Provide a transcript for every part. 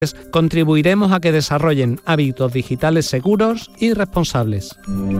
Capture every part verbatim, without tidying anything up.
contribuiremos a que desarrollen hábitos digitales seguros y responsables.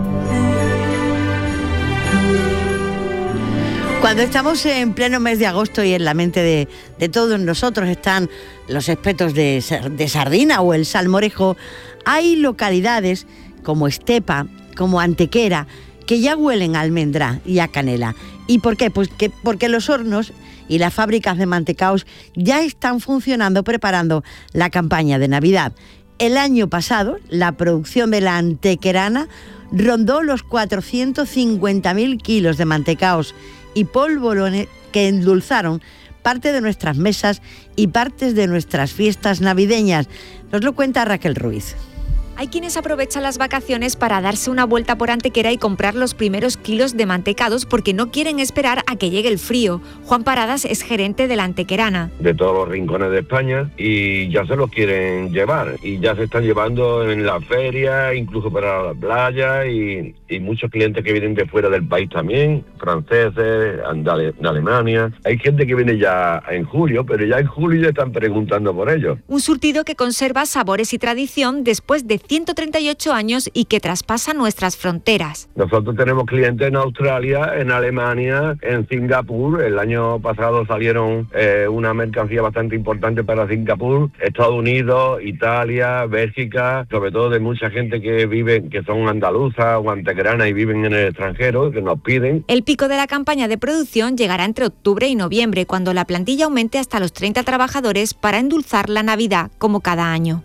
Cuando estamos en pleno mes de agosto y en la mente de, de todos nosotros están los espetos de, de sardina o el salmorejo, hay localidades como Estepa, como Antequera, que ya huelen a almendra y a canela. ¿Y por qué? Pues que, porque los hornos y las fábricas de mantecaos ya están funcionando, preparando la campaña de Navidad. El año pasado, la producción de la antequerana rondó los cuatrocientos cincuenta mil kilos de mantecaos y polvorones que endulzaron parte de nuestras mesas y partes de nuestras fiestas navideñas. Nos lo cuenta Raquel Ruiz. Hay quienes aprovechan las vacaciones para darse una vuelta por Antequera y comprar los primeros kilos de mantecados porque no quieren esperar a que llegue el frío. Juan Paradas es gerente de la Antequerana. De todos los rincones de España y ya se los quieren llevar y ya se están llevando en la feria, incluso para la playa y, y muchos clientes que vienen de fuera del país también, franceses, de Alemania. Hay gente que viene ya en julio, pero ya en julio ya están preguntando por ellos. Un surtido que conserva sabores y tradición después de ciento treinta y ocho años y que traspasa nuestras fronteras. Nosotros tenemos clientes en Australia, en Alemania, en Singapur. El año pasado salieron eh, una mercancía bastante importante para Singapur, Estados Unidos, Italia, Bélgica, sobre todo de mucha gente que vive, que son andaluzas o antequeranas y viven en el extranjero, que nos piden. El pico de la campaña de producción llegará entre octubre y noviembre, cuando la plantilla aumente hasta los treinta trabajadores para endulzar la Navidad, como cada año.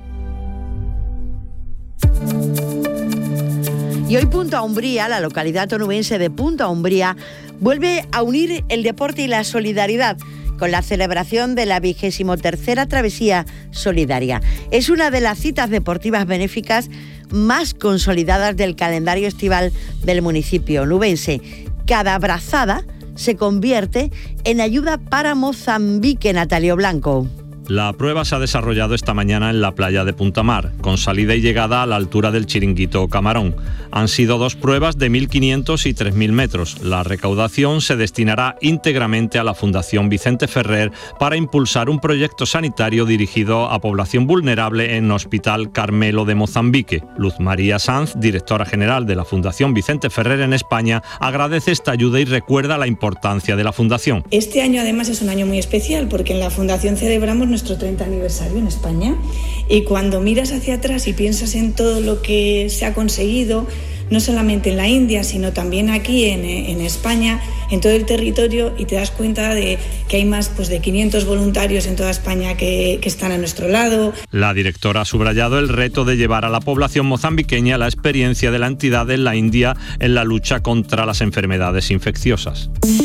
Y hoy Punta Umbría, la localidad onubense de Punta Umbría, vuelve a unir el deporte y la solidaridad con la celebración de la vigésimo tercera Travesía Solidaria. Es una de las citas deportivas benéficas más consolidadas del calendario estival del municipio onubense. Cada brazada se convierte en ayuda para Mozambique, Natalio Blanco. La prueba se ha desarrollado esta mañana en la playa de Punta Mar, con salida y llegada a la altura del Chiringuito Camarón. Han sido dos pruebas de mil quinientos y tres mil metros. La recaudación se destinará íntegramente a la Fundación Vicente Ferrer para impulsar un proyecto sanitario dirigido a población vulnerable en Hospital Carmelo de Mozambique. Luz María Sanz, directora general de la Fundación Vicente Ferrer en España, agradece esta ayuda y recuerda la importancia de la fundación. Este año además es un año muy especial porque en la Fundación celebramos nuestro treinta aniversario en España y cuando miras hacia atrás y piensas en todo lo que se ha conseguido, no solamente en la India, sino también aquí en, en España, en todo el territorio, y te das cuenta de que hay más pues, de quinientos voluntarios en toda España que, que están a nuestro lado. La directora ha subrayado el reto de llevar a la población mozambiqueña la experiencia de la entidad en la India en la lucha contra las enfermedades infecciosas.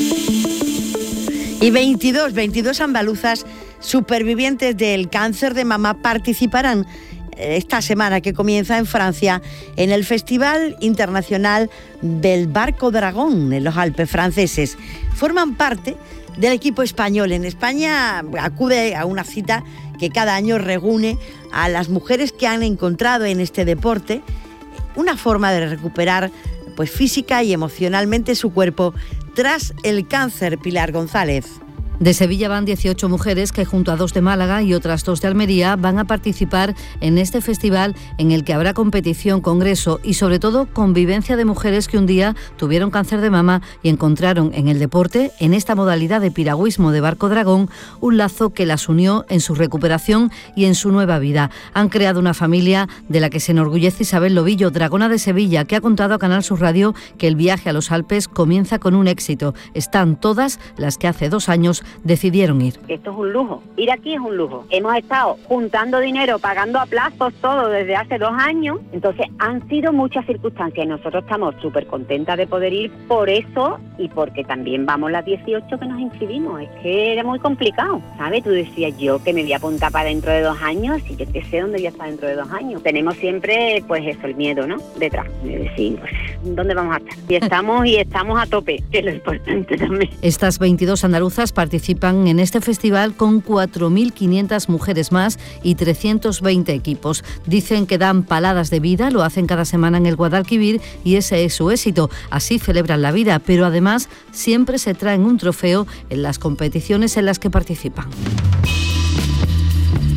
Y veintidós, veintidós andaluzas supervivientes del cáncer de mama participarán esta semana que comienza en Francia en el Festival Internacional del Barco Dragón en los Alpes franceses. Forman parte del equipo español. En España acude a una cita que cada año reúne a las mujeres que han encontrado en este deporte una forma de recuperar pues, física y emocionalmente su cuerpo tras el cáncer. Pilar González. De Sevilla van dieciocho mujeres que junto a dos de Málaga y otras dos de Almería van a participar en este festival en el que habrá competición, congreso y sobre todo convivencia de mujeres que un día tuvieron cáncer de mama y encontraron en el deporte, en esta modalidad de piragüismo de barco dragón, un lazo que las unió en su recuperación y en su nueva vida. Han creado una familia de la que se enorgullece Isabel Lobillo, dragona de Sevilla, que ha contado a Canal Sur Radio que el viaje a los Alpes comienza con un éxito. Están todas las que hace dos años decidieron ir. Esto es un lujo, ir aquí es un lujo. Hemos estado juntando dinero, pagando a plazos todo desde hace dos años, entonces han sido muchas circunstancias y nosotros estamos súper contentas de poder ir por eso y porque también vamos las dieciocho que nos inscribimos. Es que era muy complicado, ¿sabes? Tú decías yo que me voy a apuntar para dentro de dos años y yo que sé dónde voy a estar dentro de dos años. Tenemos siempre, pues eso, el miedo, ¿no? Detrás, de decir, pues, ¿dónde vamos a estar? Y estamos, y estamos a tope, que es lo importante también. Estas veintidós andaluzas participan Participan en este festival con cuatro mil quinientas mujeres más y trescientos veinte equipos. Dicen que dan paladas de vida, lo hacen cada semana en el Guadalquivir y ese es su éxito. Así celebran la vida, pero además siempre se traen un trofeo en las competiciones en las que participan.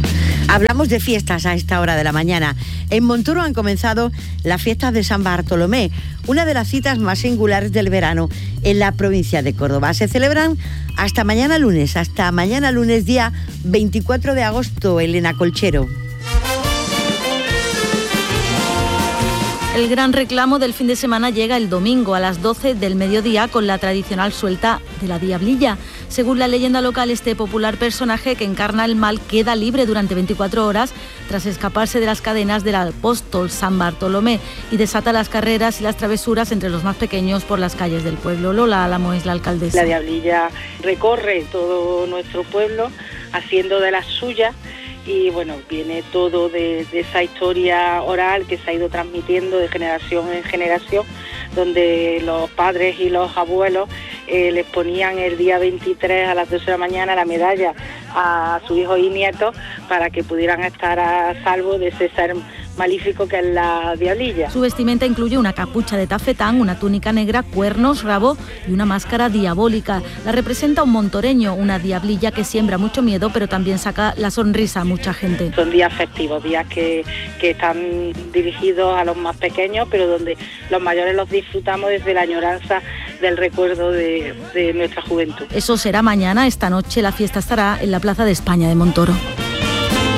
Hablamos de fiestas a esta hora de la mañana. En Montoro han comenzado las fiestas de San Bartolomé, una de las citas más singulares del verano en la provincia de Córdoba. Se celebran hasta mañana lunes, hasta mañana lunes día veinticuatro de agosto, Elena Colchero. El gran reclamo del fin de semana llega el domingo a las doce del mediodía con la tradicional suelta de la Diablilla. Según la leyenda local, este popular personaje que encarna el mal queda libre durante veinticuatro horas tras escaparse de las cadenas del apóstol San Bartolomé y desata las carreras y las travesuras entre los más pequeños por las calles del pueblo. Lola Álamo es la alcaldesa. La Diablilla recorre todo nuestro pueblo haciendo de las suyas. Y bueno, viene todo de, de esa historia oral que se ha ido transmitiendo de generación en generación, donde los padres y los abuelos eh, les ponían el día veintitrés a las doce de la mañana la medalla a sus hijos y nietos para que pudieran estar a salvo de ese ser malífico que es la Diablilla. Su vestimenta incluye una capucha de tafetán, una túnica negra, cuernos, rabo y una máscara diabólica. La representa un montoreño, una diablilla que siembra mucho miedo, pero también saca la sonrisa a mucha gente. Son días festivos, días que, que están dirigidos a los más pequeños, pero donde los mayores los disfrutamos desde la añoranza del recuerdo de, de nuestra juventud. Eso será mañana. Esta noche la fiesta estará en la Plaza de España de Montoro.